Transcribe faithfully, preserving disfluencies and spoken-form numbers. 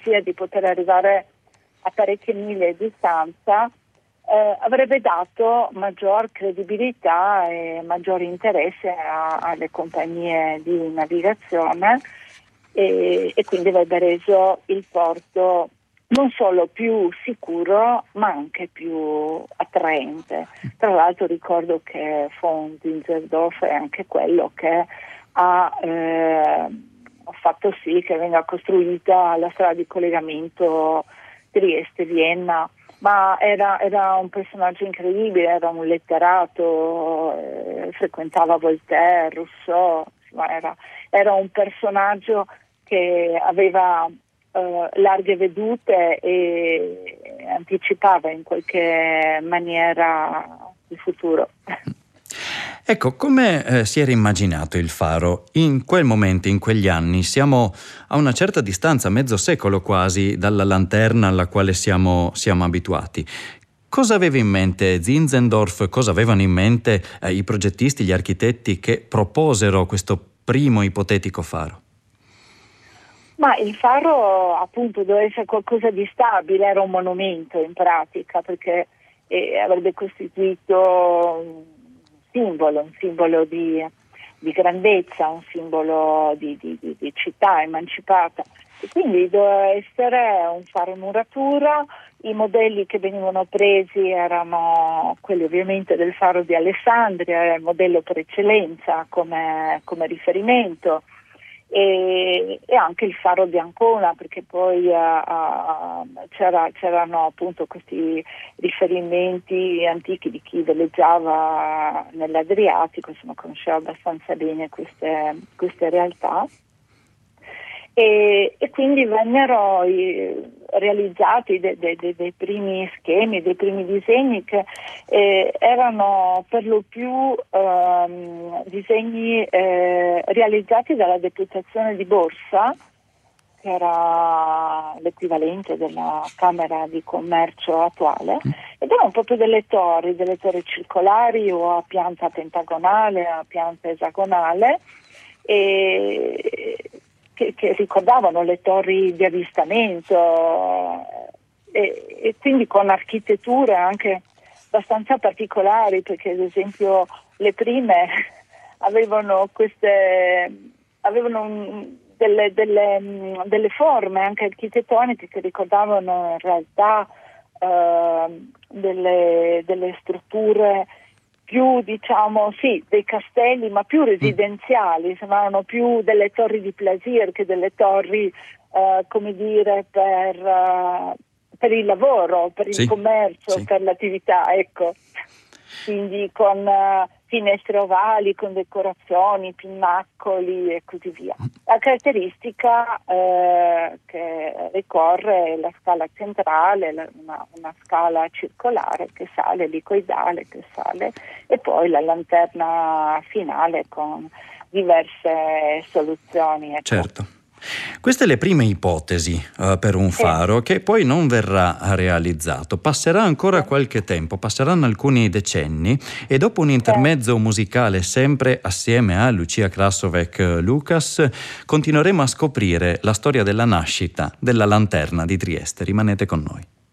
garanzia di poter arrivare a parecchie miglia di distanza, eh, avrebbe dato maggior credibilità e maggior interesse a, alle compagnie di navigazione e, e quindi avrebbe reso il porto non solo più sicuro ma anche più attraente. Tra l'altro ricordo che von Zinzendorf è anche quello che ha eh, fatto sì che venga costruita la strada di collegamento Trieste-Vienna, ma era, era un personaggio incredibile, era un letterato, eh, frequentava Voltaire, Rousseau, insomma era, era un personaggio che aveva Uh, larghe vedute e anticipava in qualche maniera il futuro. Ecco, come eh, si era immaginato il faro? In quel momento, in quegli anni, siamo a una certa distanza, mezzo secolo quasi, dalla lanterna alla quale siamo, siamo abituati. Cosa aveva in mente Zinzendorf? Cosa avevano in mente eh, i progettisti, gli architetti che proposero questo primo ipotetico faro? Ma il faro appunto doveva essere qualcosa di stabile, era un monumento in pratica, perché eh, avrebbe costituito un simbolo, un simbolo di, di grandezza, un simbolo di, di, di, di città emancipata. E quindi doveva essere un faro in muratura. I modelli che venivano presi erano quelli ovviamente del faro di Alessandria, era il modello per eccellenza come, come riferimento. E, e anche il faro di Ancona, perché poi uh, uh, c'era, c'erano appunto questi riferimenti antichi di chi veleggiava nell'Adriatico, insomma conosceva abbastanza bene queste, queste realtà. E, e quindi vennero i, realizzati dei de, de, de primi schemi, dei primi disegni che eh, erano per lo più ehm, disegni eh, realizzati dalla Deputazione di Borsa, che era l'equivalente della Camera di Commercio attuale, ed erano proprio delle torri, delle torri circolari o a pianta pentagonale, a pianta esagonale, e Che, che ricordavano le torri di avvistamento e, e quindi con architetture anche abbastanza particolari, perché ad esempio le prime avevano queste avevano un, delle, delle, delle forme anche architettoniche che ricordavano in realtà eh, delle, delle strutture più, diciamo, sì, dei castelli, ma più residenziali, sembravano più delle torri di plaisir che delle torri, eh, come dire, per, uh, per il lavoro, per il sì, commercio, sì. per l'attività, ecco. Quindi con uh, finestre ovali, con decorazioni, pinnacoli e così via. La caratteristica eh, che ricorre è la scala centrale, la, una, una scala circolare che sale, elicoidale che sale, e poi la lanterna finale con diverse soluzioni. Ecco. Certo. Queste le prime ipotesi uh, per un faro che poi non verrà realizzato. Passerà ancora qualche tempo, passeranno alcuni decenni e dopo un intermezzo musicale sempre assieme a Lucia Krasovek-Lucas continueremo a scoprire la storia della nascita della lanterna di Trieste. Rimanete con noi.